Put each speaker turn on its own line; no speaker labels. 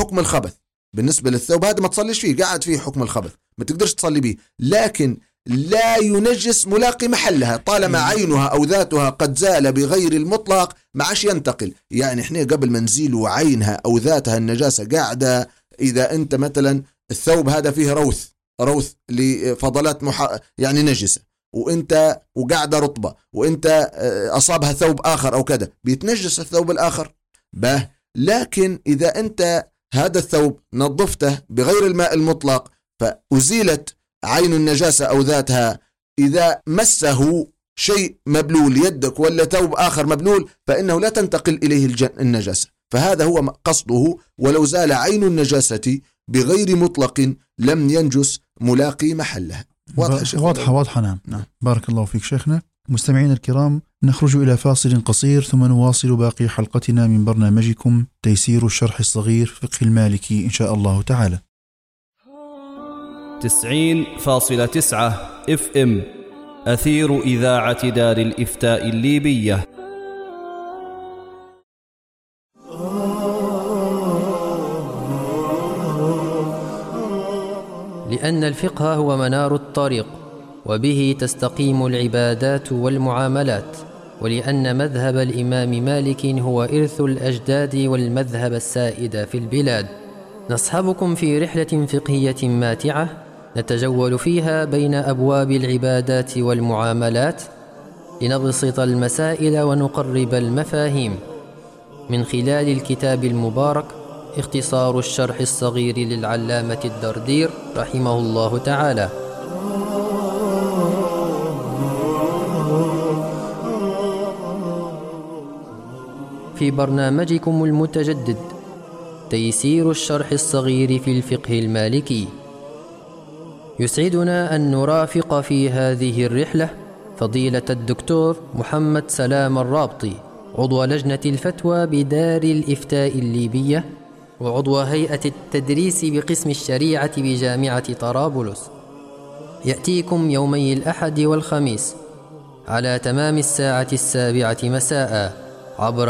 حكم الخبث بالنسبة للثوب هذا، ما تصليش فيه، قاعد فيه حكم الخبث، ما تقدرش تصلي به، لكن لا ينجس ملاقي محلها طالما عينها أو ذاتها قد زال بغير المطلق، ما عادش ينتقل. يعني احنا قبل ما نزيل عينها أو ذاتها النجاسة قاعدة، إذا أنت مثلا الثوب هذا فيه روث لفضلات يعني نجسة، وأنت وقاعدة رطبة، وأنت أصابها ثوب آخر أو كذا، بيتنجس الثوب الآخر لكن إذا أنت هذا الثوب نظفته بغير الماء المطلق فأزيلت عين النجاسة أو ذاتها، إذا مسه شيء مبلول، يدك ولا ثوب آخر مبلول، فإنه لا تنتقل إليه النجاسة. فهذا هو قصده، ولو زال عين النجاسة بغير مطلق لم ينجس ملاقي محلها.
واضحة. نعم. بارك الله فيك شيخنا. مستمعين الكرام، نخرج إلى فاصل قصير ثم نواصل باقي حلقتنا من برنامجكم تيسير الشرح الصغير فقه المالكي إن شاء الله تعالى.
90.9 FM أثير إذاعة دار الإفتاء الليبية.
لأن الفقه هو منار الطريق، وبه تستقيم العبادات والمعاملات، ولأن مذهب الإمام مالك هو إرث الأجداد والمذهب السائد في البلاد. نصحبكم في رحلة فقهية ماتعة نتجول فيها بين أبواب العبادات والمعاملات لنبسط المسائل ونقرب المفاهيم، من خلال الكتاب المبارك اختصار الشرح الصغير للعلامة الدردير رحمه الله تعالى. في برنامجكم المتجدد تيسير الشرح الصغير في الفقه المالكي، يسعدنا أن نرافق في هذه الرحلة فضيلة الدكتور محمد سلام الرابطي، عضو لجنة الفتوى بدار الإفتاء الليبية، وعضو هيئة التدريس بقسم الشريعة بجامعة طرابلس. يأتيكم يومي الأحد والخميس على تمام الساعة 7 مساء عبر